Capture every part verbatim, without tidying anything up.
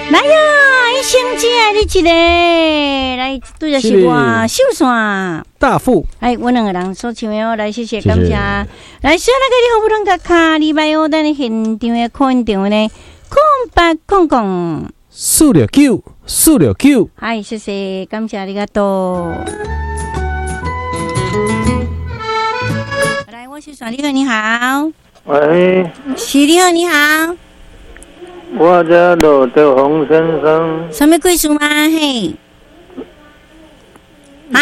来呀，一星期来你一个，来对着是我秀山大富。 哎，我两个人所唱的哦，来谢谢感谢。来，小那个你好不能个卡礼拜哦，咱的现场的看场呢，空八空空四六九四六九。 哎，谢谢感谢ありがとう。来，我是小丽，你好。 喂， 是你好，你好。 我家路在红先生。 什么贵属吗？嘿。啊？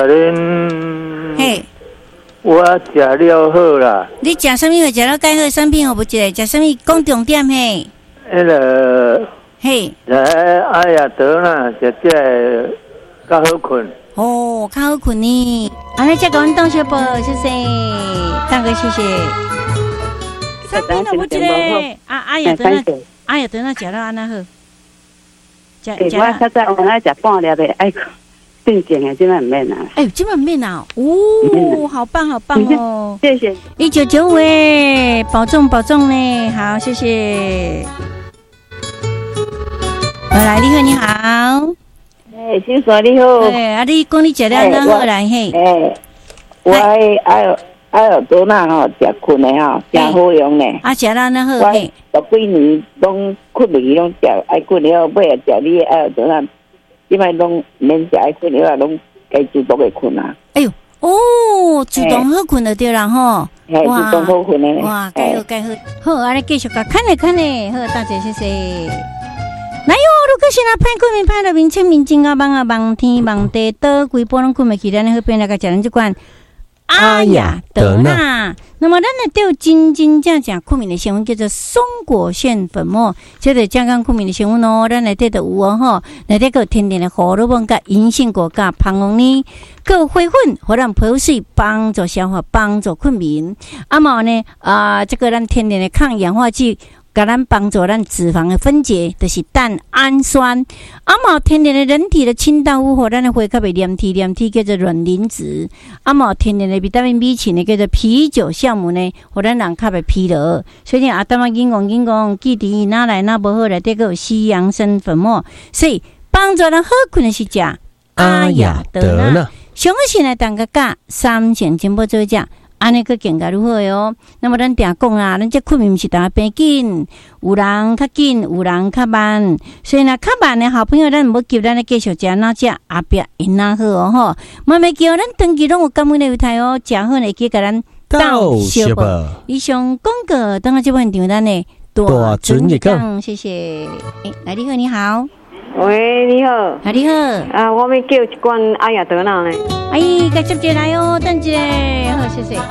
嘿。 我食了好啦。 你食什么货？食了介好，产品好不？一个食什么？讲重点嘿。 迄个。 嘿。 来哎呀，得啦，食这个较好困。 哦，较好困呢。安尼，再给阮当小宝，谢谢，大哥，谢谢。产品好不？一个啊，哎呀，得啦。哎呀，等下食了安那好，食食。我较早原来食半粒的，哎，正经的，今晚唔免啦。 哎，今晚唔免啦，哦，好棒，好棒哦！ 谢谢。 一九九五，保重保重呢，好，谢谢。来，你好，你好。 哎，先生你好。 哎，啊，你讲你食了安那好来嘿。 哎，我哎哎。哎呦，多那吼食困的吼，真好用呢。 啊，食了那好嘿。 我十几年拢困袂去，拢食爱困了，尾啊食你哎呦多那，即摆拢免食爱困了，拢该自动会困啊。 哎呦，哦，自动好困就对啦吼。 哎，自动好困的。 哇，该好该好，好，安尼继续甲看咧看咧，好，大姐谢谢。来哟，如果是那歹困眠歹到面清面镜啊，梦啊梦天梦地，倒规波拢困袂去，咱好变来甲食咱即款。阿雅德纳，那么咱呢都有真真正正困眠的成分叫做松果苷粉末，这个健康困眠的成分哦，咱内底都有哦吼，内底有天然的胡萝卜甲银杏果甲胖红呢，有花粉，互咱皮肤水帮助消化，帮助困眠。啊嘛呢啊、呃，这个咱天然的抗氧化剂。甲咱帮助咱脂肪的分解，就是蛋氨酸。啊嘛，天然的人体的清道夫，互咱的血较袂黏体黏体，叫做卵磷脂。啊嘛，天然的维他命 B 群呢，叫做啤酒酵母呢，互咱人较袂疲劳。所以阿当啊，紧讲紧讲，记伫哪来哪无好来，这个有西洋参粉末，所以帮助咱好困的是食阿雅德纳。上个是来当个价三千金宝做食。安尼个更加如何哟？那么咱定讲啦，咱这困眠是当变紧，有人较紧，有人较慢，所以呢，较慢的好朋友，咱唔好急，咱来继续食哪只后壁因哪好哦吼。慢慢叫咱长期拢有感恩的有台哦，食好呢，去甲咱到小宝。 以上广告，等下这部场咱呢大准一讲， 谢谢。哎，来你好，你好。 喂，你好。 啊，你好。 啊，我们叫一罐阿雅德纳呢。 哎，该接接来哦，等一下，好，谢谢。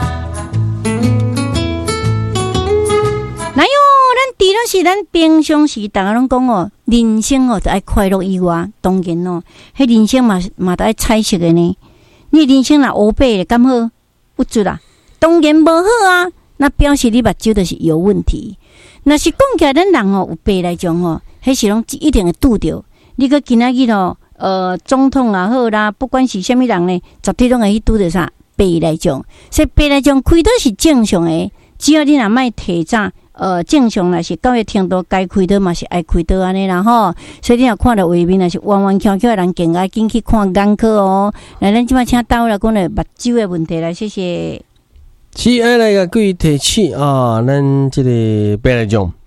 来哟，咱除了是咱平常时大家拢讲哦，人生哦就爱快乐以外，当然哦，迄人生嘛嘛都爱彩色的呢。你人生若乌白的，敢好有助啦？当然无好啊，那表示你目睭就是有问题。若是讲起来，咱人哦有白来讲哦，迄是拢一定会拄着。你个今仔日哦，呃，总统也好啦，不管是虾米人呢，绝对拢会去拄着啥白来讲。所以白来讲，开刀是正常的，只要你若莫提早，呃，正常若是到个程度该开刀嘛是爱开刀安尼啦吼。所以你若看到画面，若是弯弯翘翘的人，更加紧去看眼科哦。来，咱即摆请倒来讲咧目睭的问题来，谢谢。 是爱来个贵提起啊，咱这个白来讲。